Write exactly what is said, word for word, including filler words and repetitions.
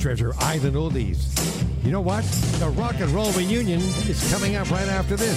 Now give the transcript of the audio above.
Treasure Island Oldies. You know what? The Rock and Roll Reunion is coming up right after this.